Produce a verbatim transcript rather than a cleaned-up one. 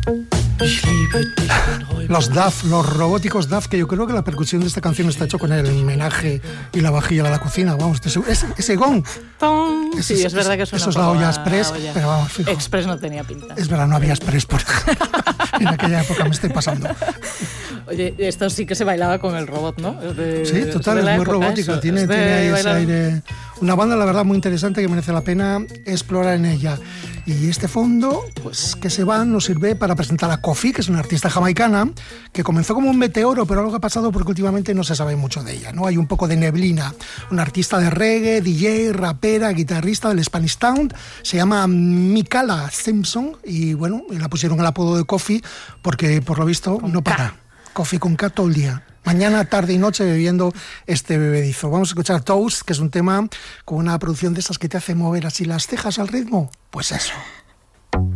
Los D A F, los robóticos D A F, que yo creo que la percusión de esta canción está hecho con el menaje y la vajilla de la cocina. Vamos, ese, ese gong. Sí, es, es verdad que suena eso es la olla express, olla. Pero vamos, fijo. Express no tenía pinta. Es verdad, no había express por en aquella época, me estoy pasando. Oye, esto sí que se bailaba con el robot, ¿no? Es de, sí, total, es, es muy robótica. Eso, tiene, tiene ahí ese aire. Una banda, la verdad, muy interesante que merece la pena explorar en ella. Y este fondo, pues que se va, nos sirve para presentar a Koffee, que es una artista jamaicana, que comenzó como un meteoro, pero algo que ha pasado porque últimamente no se sabe mucho de ella, ¿no? Hay un poco de neblina. Una artista de reggae, D J, rapera, guitarrista del Spanish Town, se llama Mikala Simpson, y bueno, la pusieron el apodo de Koffee porque, por lo visto, con no para. Koffee con K todo el día. Mañana, tarde y noche bebiendo este bebedizo. Vamos a escuchar Toast, que es un tema con una producción de esas que te hace mover así las cejas al ritmo. Pues eso.